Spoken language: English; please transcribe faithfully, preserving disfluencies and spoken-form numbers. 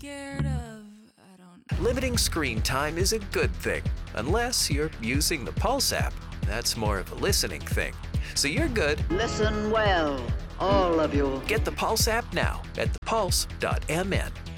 scared of, I don't know. Limiting screen time is a good thing, unless you're using the Pulse app. That's more of a listening thing. So you're good. Listen well, all of you. Get the Pulse app now at the pulse dot m n.